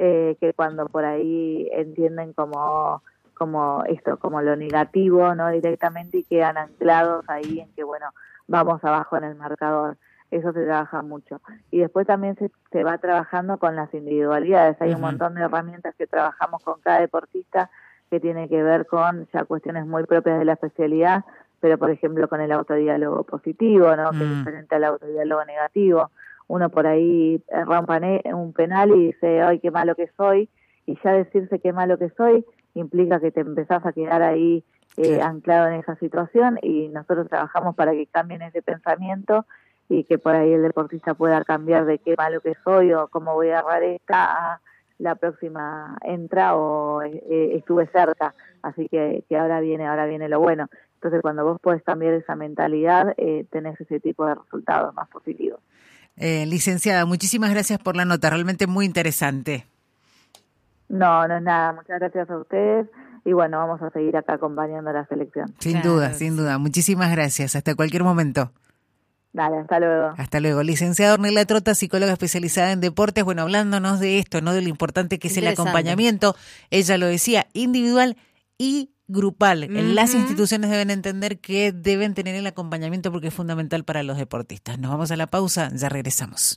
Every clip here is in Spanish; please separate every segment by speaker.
Speaker 1: que cuando por ahí entienden como esto, como lo negativo, ¿no? Directamente, y quedan anclados ahí en que, bueno, vamos abajo en el marcador. Eso se trabaja mucho. Y después también se va trabajando con las individualidades. Hay un montón de herramientas que trabajamos con cada deportista que tiene que ver con ya cuestiones muy propias de la especialidad, pero por ejemplo con el autodiálogo positivo, ¿no? Que es diferente al autodiálogo negativo. Uno por ahí erra un penal y dice, ay, qué malo que soy, y ya decirse qué malo que soy implica que te empezás a quedar ahí anclado en esa situación, y nosotros trabajamos para que cambien ese pensamiento y que por ahí el deportista pueda cambiar de qué malo que soy o cómo voy a agarrar esta a la próxima entra o estuve cerca, así que ahora viene lo bueno. Entonces cuando vos podés cambiar esa mentalidad, tenés ese tipo de resultados más positivos.
Speaker 2: Licenciada, muchísimas gracias por la nota, realmente muy interesante.
Speaker 1: No es nada, muchas gracias a ustedes y bueno, vamos a seguir acá acompañando a la selección.
Speaker 2: Sin duda, muchísimas gracias, hasta cualquier momento.
Speaker 1: Dale, hasta luego.
Speaker 2: Hasta luego. Licenciada Ornella Trota, psicóloga especializada en deportes, bueno, hablándonos de esto, ¿no? De lo importante que es el acompañamiento, ella lo decía, individual y grupal. Las instituciones deben entender que deben tener el acompañamiento porque es fundamental para los deportistas. Nos vamos a la pausa, ya regresamos.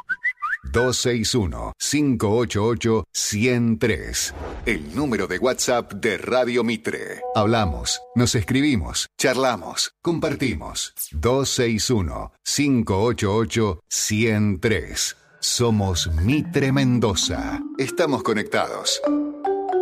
Speaker 3: 261-588-103. El número de WhatsApp de Radio Mitre. Hablamos, nos escribimos, charlamos, compartimos. 261-588-103. Somos Mitre Mendoza. Estamos conectados.